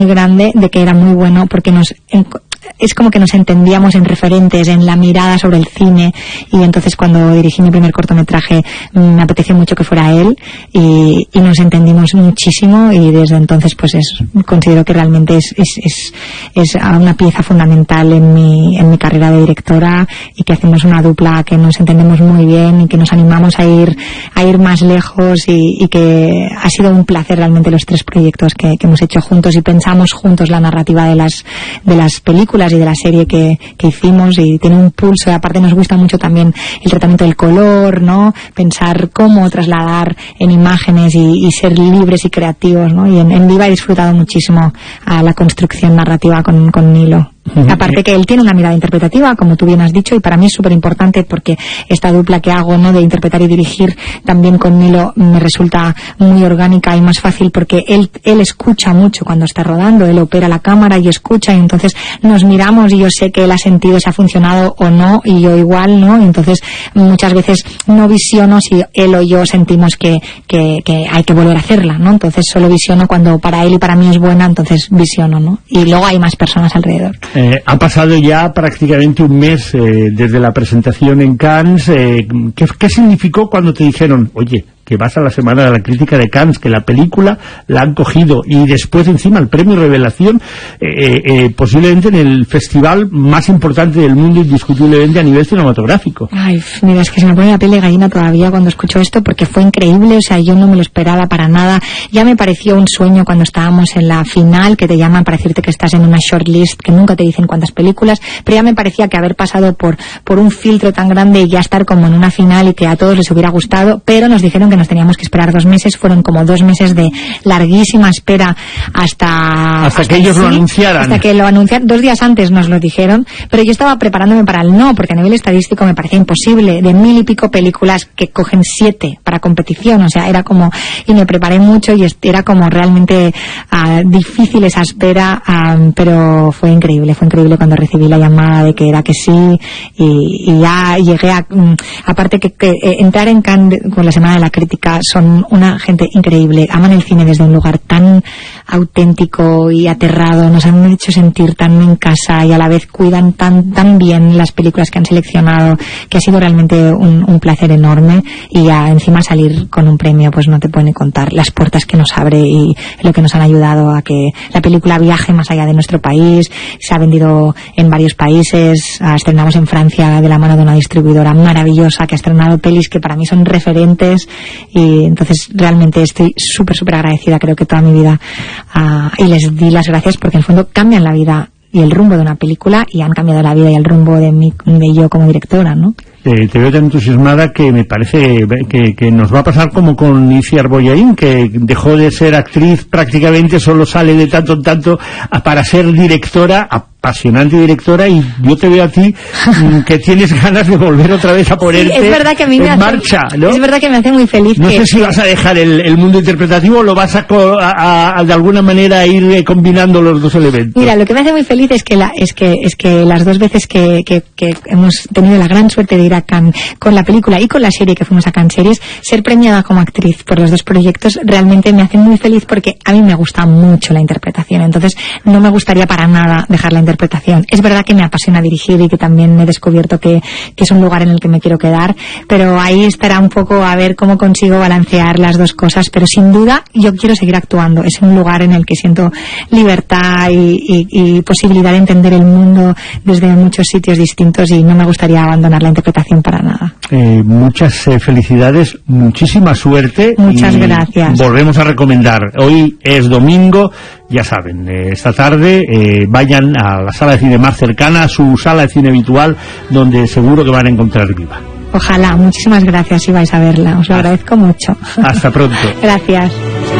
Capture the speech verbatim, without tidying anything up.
muy grande de que era muy bueno porque nos... es como que nos entendíamos en referentes, en la mirada sobre el cine, y entonces cuando dirigí mi primer cortometraje me apeteció mucho que fuera él y, y nos entendimos muchísimo, y desde entonces pues es, considero que realmente es, es, es, es una pieza fundamental en mi, en mi carrera de directora, y que hacemos una dupla que nos entendemos muy bien y que nos animamos a ir, a ir más lejos, y, y que ha sido un placer realmente los tres proyectos que, que hemos hecho juntos, y pensamos juntos la narrativa de las, de las películas y de la serie que, que hicimos, y tiene un pulso, y aparte nos gusta mucho también el tratamiento del color, ¿no? Pensar cómo trasladar en imágenes y, y ser libres y creativos, ¿no? Y en, en Viva he disfrutado muchísimo a la construcción narrativa con, con Nilo. Uh-huh. Aparte que él tiene una mirada interpretativa, como tú bien has dicho, y para mí es súper importante porque esta dupla que hago, ¿no?, de interpretar y dirigir también con Nilo me resulta muy orgánica y más fácil, porque él, él escucha mucho cuando está rodando, él opera la cámara y escucha, y entonces nos miramos y yo sé que él ha sentido si ha funcionado o no, y yo igual, ¿no? Y entonces muchas veces no visiono si él o yo sentimos que, que, que hay que volver a hacerla, ¿no? Entonces solo visiono cuando para él y para mí es buena, entonces visiono, ¿no? Y luego hay más personas alrededor. Eh, ha pasado ya prácticamente un mes eh, desde la presentación en Cannes. Eh, ¿qué, ¿Qué significó cuando te dijeron, oye, que vas a la Semana de la Crítica de Cannes, que la película la han cogido, y después encima el premio Revelación, eh, eh, posiblemente en el festival más importante del mundo, indiscutiblemente a nivel cinematográfico? Ay, mira, es que se me pone la piel de gallina todavía cuando escucho esto, porque fue increíble, o sea, yo no me lo esperaba para nada. Ya me pareció un sueño cuando estábamos en la final, que te llaman para decirte que estás en una shortlist, que nunca te dicen cuántas películas, pero ya me parecía que haber pasado por, por un filtro tan grande y ya estar como en una final y que a todos les hubiera gustado, pero nos dijeron que nos teníamos que esperar dos meses. Fueron como dos meses de larguísima espera hasta... Hasta, hasta que ellos sí, lo anunciaran. Hasta que lo anunciaran. Dos días antes nos lo dijeron, pero yo estaba preparándome para el no, porque a nivel estadístico me parecía imposible. De mil y pico películas que cogen siete para competición, o sea, era como... Y me preparé mucho y era como realmente uh, difícil esa espera, um, pero fue increíble, fue increíble cuando recibí la llamada de que era que sí, y, y ya llegué a... Um, aparte que, que eh, entrar en Cannes con la Semana de la Crítica, son una gente increíble, aman el cine desde un lugar tan auténtico y aterrado, nos han hecho sentir tan en casa y a la vez cuidan tan tan bien las películas que han seleccionado, que ha sido realmente un, un placer enorme, y ya encima salir con un premio, pues no te pueden contar las puertas que nos abre y lo que nos han ayudado a que la película viaje más allá de nuestro país. Se ha vendido en varios países, estrenamos en Francia de la mano de una distribuidora maravillosa que ha estrenado pelis que para mí son referentes, y entonces realmente estoy súper súper agradecida, creo que toda mi vida, uh, y les di las gracias porque en el fondo cambian la vida y el rumbo de una película, y han cambiado la vida y el rumbo de mí, de yo como directora, ¿no? Eh, te veo tan entusiasmada que me parece que, que nos va a pasar como con Itziar Boyain, que dejó de ser actriz, prácticamente solo sale de tanto en tanto a, para ser directora, apasionante directora, y yo te veo a ti que tienes ganas de volver otra vez a ponerte sí, es verdad que a mí en me hace, marcha, ¿no? Es verdad que me hace muy feliz. No que, sé si vas a dejar el, el mundo interpretativo o lo vas a, a, a de alguna manera ir combinando los dos elementos. Mira, lo que me hace muy feliz es que la, es que es que las dos veces que, que, que hemos tenido la gran suerte de ir a Cannes con la película y con la serie que fuimos a Cannes Series, ser premiada como actriz por los dos proyectos realmente me hace muy feliz, porque a mí me gusta mucho la interpretación, entonces no me gustaría para nada dejar la interpretación. Es verdad que me apasiona dirigir y que también he descubierto que, que es un lugar en el que me quiero quedar, pero ahí estará un poco a ver cómo consigo balancear las dos cosas, pero sin duda yo quiero seguir actuando. Es un lugar en el que siento libertad y, y, y posibilidad de entender el mundo desde muchos sitios distintos, y no me gustaría abandonar la interpretación para nada. Eh, muchas eh, felicidades, muchísima suerte. Muchas y gracias. Volvemos a recomendar, hoy es domingo, ya saben, eh, esta tarde eh, vayan a la sala de cine más cercana, a su sala de cine habitual, donde seguro que van a encontrar Viva. Ojalá, muchísimas gracias si vais a verla, os lo agradezco mucho. Hasta pronto. Gracias.